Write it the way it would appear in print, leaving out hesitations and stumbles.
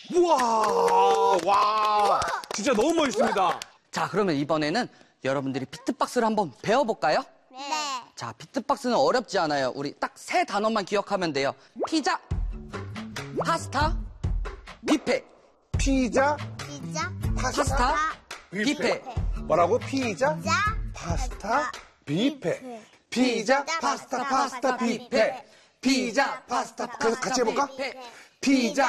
우와, 와, 진짜 너무 멋있습니다. 자, 그러면 이번에는 여러분들이 비트박스를 한번 배워볼까요? 네. 자, 비트박스는 어렵지 않아요. 우리 딱 세 단어만 기억하면 돼요. 피자, 파스타, 뷔페. 피자, 피자, 파스타, 뷔페. 뭐라고? 피자, 피자, 파스타, 뷔페. 피자, 파스타, 뷔페. 피자, 파스타, 같이 해볼까? 뷔페. 피자,